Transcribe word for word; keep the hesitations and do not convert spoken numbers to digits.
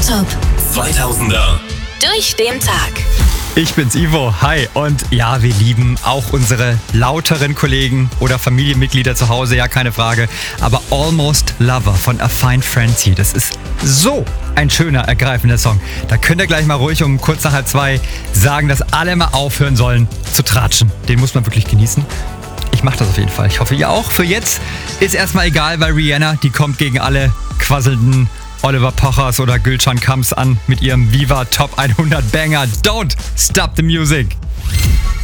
Top zweitausender. durch den Tag. Ich bin's Ivo, hi. Und ja, wir lieben auch unsere lauteren Kollegen oder Familienmitglieder zu Hause, ja, keine Frage. Aber Almost Lover von A Fine Frenzy, das ist so ein schöner, ergreifender Song. Da könnt ihr gleich mal ruhig um kurz nach halb zwei sagen, dass alle mal aufhören sollen zu tratschen. Den muss man wirklich genießen. Ich mach das auf jeden Fall. Ich hoffe, ihr auch. Für jetzt ist erstmal egal, weil Rihanna, die kommt gegen alle quasselnden Oliver Pochers oder Gülcan Kams an mit ihrem Viva Top hundert Banger. Don't stop the music.